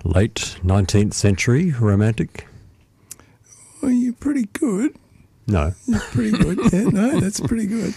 late 19th century romantic? Well, you're pretty good. No. You're pretty good. Yeah, no, that's pretty good.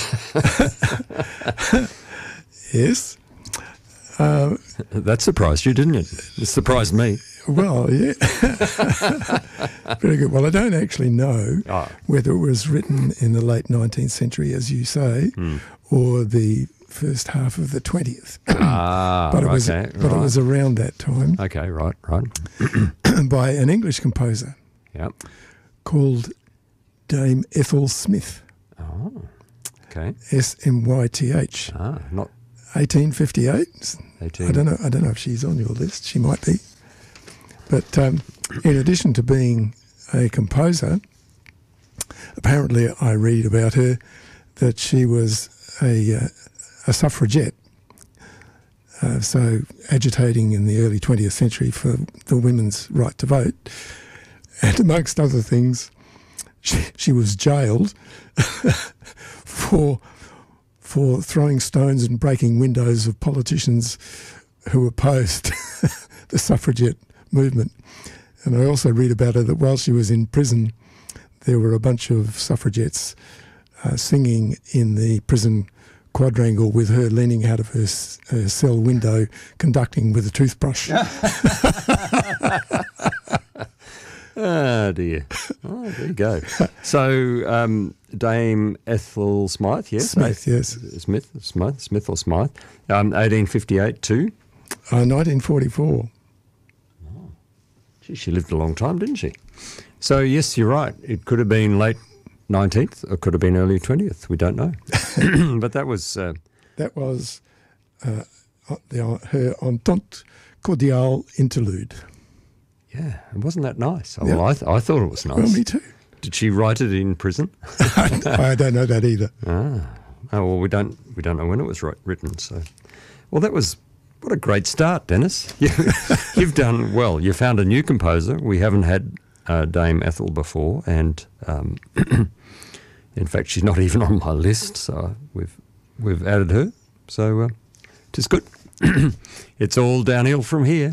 Yes. That surprised you, didn't it? It surprised me. Well, yeah. Very good. Well, I don't actually know whether it was written in the late 19th century, as you say, or the first half of the 20th. But it was around that time. Okay, right. By an English composer called Dame Ethel Smith. Oh, okay. SMYTH. Not 1858. I don't know if she's on your list. She might be. But in addition to being a composer, apparently I read about her that she was a suffragette, so agitating in the early 20th century for the women's right to vote. And amongst other things, she was jailed for throwing stones and breaking windows of politicians who opposed the suffragette movement. And I also read about her that while she was in prison, there were a bunch of suffragettes singing in the prison quadrangle with her leaning out of her cell window, conducting with a toothbrush. Oh, dear. Oh, there you go. So, Dame Ethel Smythe, yes? Smith, yes. Smith or Smythe. 1858 to? 1944. Oh. Gee, she lived a long time, didn't she? So, yes, you're right. It could have been late 19th or could have been early 20th. We don't know. But that was... That was her Entente Cordiale interlude. Yeah, and wasn't that nice? Oh, well, I thought it was nice. Well, me too. Did she write it in prison? I don't know that either. Oh, well, we don't know when it was written. So, well, that was what a great start, Dennis. You've done well. You found a new composer. We haven't had Dame Ethel before, and in fact, she's not even on my list. So we've added her. So it's good. It's all downhill from here.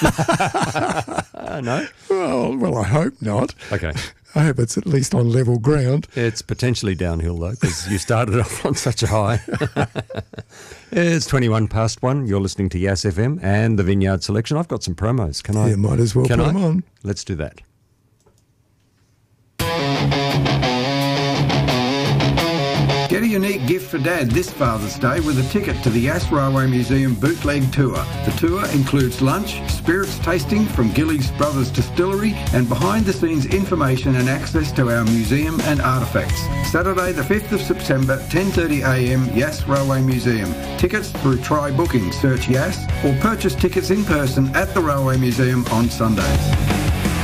No? Well, I hope not. Okay. I hope it's at least on level ground. It's potentially downhill, though, because you started off on such a high. It's 1. You're listening to Yass FM and the Vineyard Selection. I've got some promos. Can I? Yeah, might as well put them on. Let's do that. Get a unique gift for Dad this Father's Day with a ticket to the Yass Railway Museum Bootleg Tour. The tour includes lunch, spirits tasting from Gillies Brothers Distillery, and behind-the-scenes information and access to our museum and artefacts. Saturday the 5th of September, 10:30am, Yass Railway Museum. Tickets through Try Booking. Search Yass or purchase tickets in person at the Railway Museum on Sundays.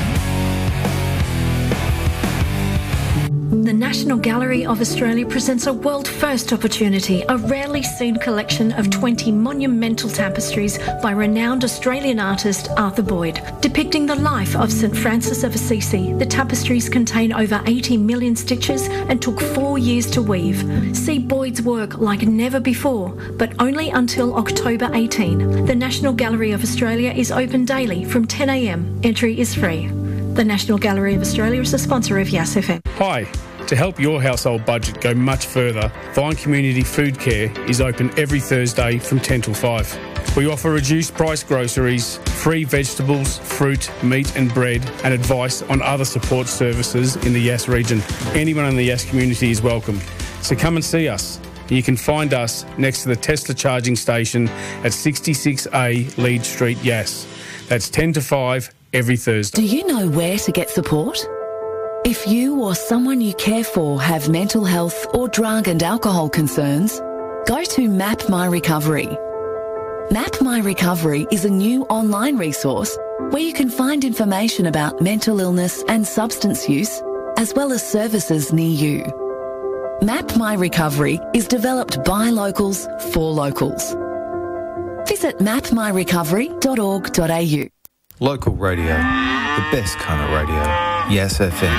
The National Gallery of Australia presents a world-first opportunity, a rarely seen collection of 20 monumental tapestries by renowned Australian artist Arthur Boyd. Depicting the life of St Francis of Assisi, the tapestries contain over 80 million stitches and took 4 years to weave. See Boyd's work like never before, but only until October 18. The National Gallery of Australia is open daily from 10am. Entry is free. The National Gallery of Australia is a sponsor of Yass FM. Hi. To help your household budget go much further, Vine Community Food Care is open every Thursday from 10 till 5. We offer reduced price groceries, free vegetables, fruit, meat and bread, and advice on other support services in the Yass region. Anyone in the Yass community is welcome. So come and see us. You can find us next to the Tesla charging station at 66A Lead Street, Yass. That's 10 to 5 every Thursday. Do you know where to get support? If you or someone you care for have mental health or drug and alcohol concerns, go to Map My Recovery. Map My Recovery is a new online resource where you can find information about mental illness and substance use, as well as services near you. Map My Recovery is developed by locals for locals. Visit mapmyrecovery.org.au. Local radio, the best kind of radio. Yass FM.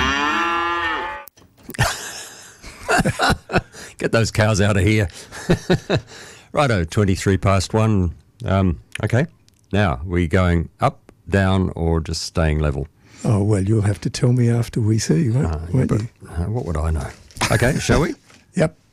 Get those cows out of here. Righto, 1. Okay, now we're going up, down or just staying level? Oh, well, you'll have to tell me after we see, won't you? What would I know? Okay, shall we? Yep.